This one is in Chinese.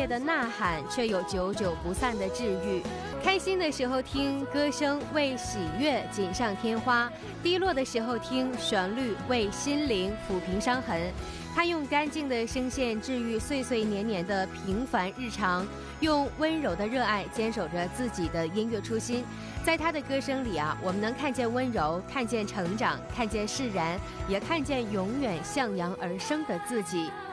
烈的呐喊，却有久久不散的治愈。开心的时候听歌声为喜悦锦上添花，低落的时候听旋律为心灵抚平伤痕。他用干净的声线治愈岁岁年年的平凡日常，用温柔的热爱坚守着自己的音乐初心。在他的歌声里啊，我们能看见温柔，看见成长，看见释然，也看见永远向阳而生的自己。